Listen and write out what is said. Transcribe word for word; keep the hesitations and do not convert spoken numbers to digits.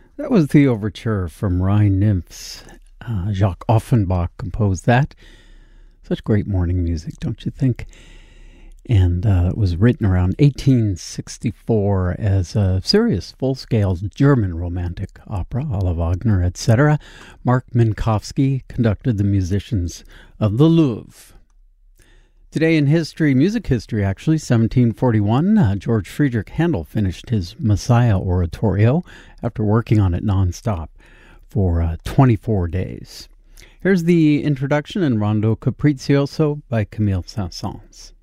That was the overture from Rhine Nymphs. Uh, Jacques Offenbach composed that. Such great morning music, don't you think? And uh, it was written around eighteen sixty-four as a serious, full-scale German romantic opera, a la Wagner, et cetera. Mark Minkowski conducted the musicians of the Louvre. Today in history, music history actually, seventeen forty-one, uh, George Friedrich Handel finished his Messiah oratorio after working on it nonstop for uh, twenty-four days. Here's the introduction in Rondo Capriccioso by Camille Saint-Saëns.